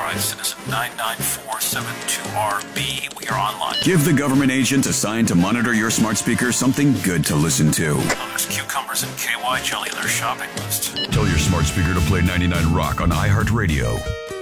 Detroit Citizen 99472RB. We are online. Give the government agent assigned to monitor your smart speaker something good to listen to. Oh, there's cucumbers and KY jelly in their shopping list. Tell your smart speaker to play 99 Rock on iHeartRadio.